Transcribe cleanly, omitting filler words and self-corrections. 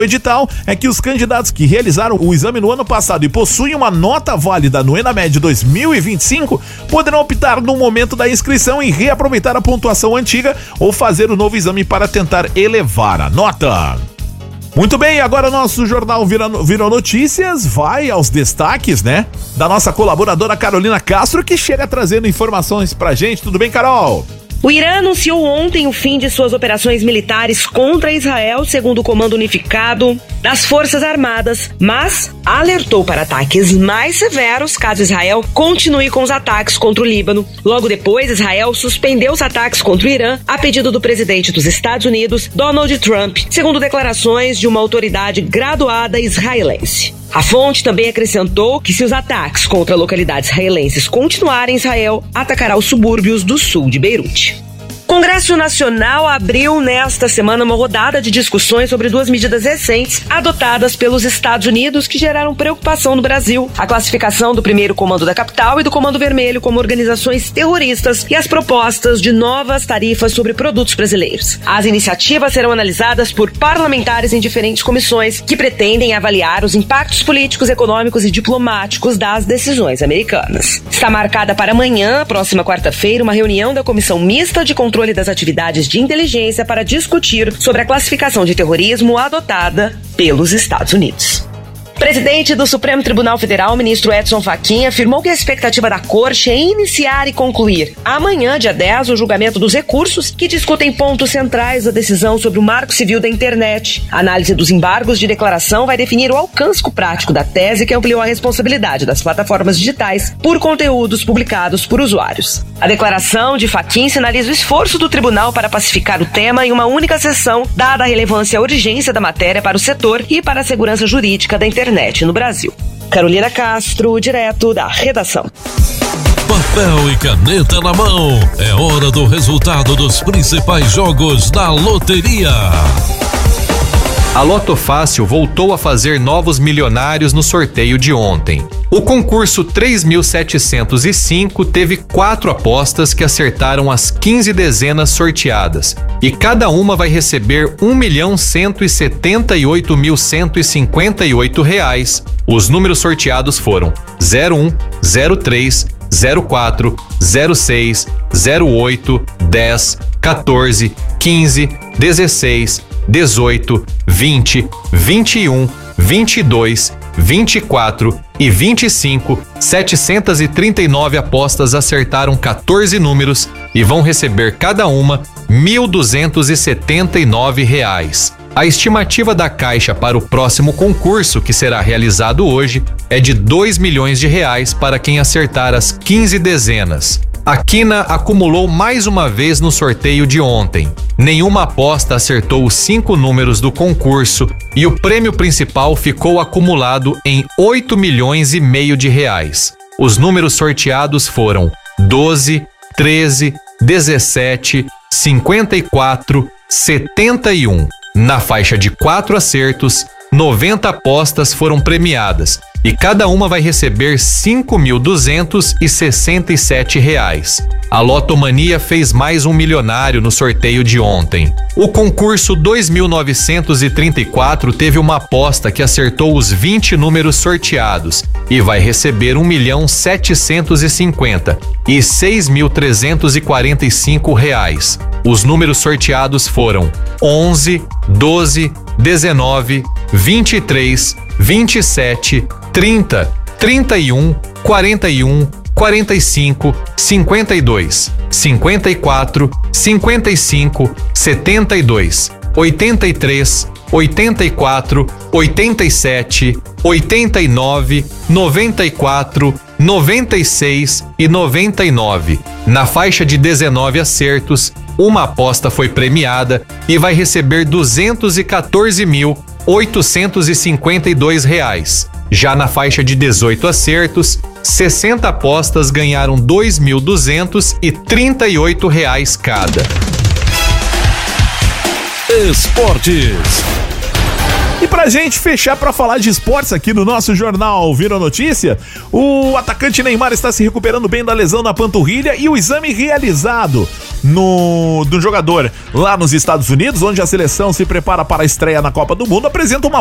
O edital é que os candidatos que realizaram o exame no ano passado e possuem uma nota válida no ENAMED 2025 poderão optar no momento da inscrição em reaproveitar a pontuação antiga ou fazer o novo exame para tentar elevar a nota. Muito bem, agora nosso jornal Virou Notícias vai aos destaques, né? Da nossa colaboradora Carolina Castro, que chega trazendo informações pra gente. Tudo bem, Carol? O Irã anunciou ontem o fim de suas operações militares contra Israel, segundo o Comando Unificado das Forças Armadas, mas alertou para ataques mais severos caso Israel continue com os ataques contra o Líbano. Logo depois, Israel suspendeu os ataques contra o Irã a pedido do presidente dos Estados Unidos, Donald Trump, segundo declarações de uma autoridade graduada israelense. A fonte também acrescentou que se os ataques contra localidades israelenses continuarem, Israel atacará os subúrbios do sul de Beirute. O Congresso Nacional abriu nesta semana uma rodada de discussões sobre duas medidas recentes adotadas pelos Estados Unidos que geraram preocupação no Brasil: a classificação do primeiro Comando da Capital e do Comando Vermelho como organizações terroristas e as propostas de novas tarifas sobre produtos brasileiros. As iniciativas serão analisadas por parlamentares em diferentes comissões que pretendem avaliar os impactos políticos, econômicos e diplomáticos das decisões americanas. Está marcada para amanhã, próxima quarta-feira, uma reunião da Comissão Mista de Controle das Atividades de Inteligência para discutir sobre a classificação de terrorismo adotada pelos Estados Unidos. O presidente do Supremo Tribunal Federal, ministro Edson Fachin, afirmou que a expectativa da Corte é iniciar e concluir amanhã, dia 10, o julgamento dos recursos que discutem pontos centrais da decisão sobre o Marco Civil da Internet. A análise dos embargos de declaração vai definir o alcance prático da tese que ampliou a responsabilidade das plataformas digitais por conteúdos publicados por usuários. A declaração de Fachin sinaliza o esforço do tribunal para pacificar o tema em uma única sessão, dada a relevância e a urgência da matéria para o setor e para a segurança jurídica da internet no Brasil. Carolina Castro, direto da redação. Papel e caneta na mão. É hora do resultado dos principais jogos da loteria. A Loto Fácil voltou a fazer novos milionários no sorteio de ontem. O concurso 3.705 teve 4 apostas que acertaram as 15 dezenas sorteadas, e cada uma vai receber R$1.178.158. Os números sorteados foram 01, 03, 04, 06, 08, 10, 14, 15, 16, 18, 20, 21, 22, 24 e 25. 739 apostas acertaram 14 números e vão receber cada uma R$1.279. A estimativa da Caixa para o próximo concurso, que será realizado hoje, é de R$2 milhões para quem acertar as 15 dezenas. A Quina acumulou mais uma vez no sorteio de ontem. Nenhuma aposta acertou os 5 números do concurso e o prêmio principal ficou acumulado em R$8,5 milhões. Os números sorteados foram 12, 13, 17, 54, 71. Na faixa de 4 acertos, 90 apostas foram premiadas e cada uma vai receber R$5.267. A Lotomania fez mais um milionário no sorteio de ontem. O concurso 2.934 teve uma aposta que acertou os 20 números sorteados e vai receber R$1.750.000 e R$6.345. Os números sorteados foram 11, 12, 19, 23, 27, 30, 31, 41, 45, 52, 54, 55, 72, 83, 84, 87, 89, 94, 96 e 99. Na faixa de 19 acertos, uma aposta foi premiada e vai receber R$214.852. Já na faixa de 18 acertos, 60 apostas ganharam R$2.238 cada. Esportes. E pra gente fechar pra falar de esportes aqui no nosso jornal Virou Notícia, o atacante Neymar está se recuperando bem da lesão na panturrilha e o exame realizado do jogador lá nos Estados Unidos, onde a seleção se prepara para a estreia na Copa do Mundo, apresenta uma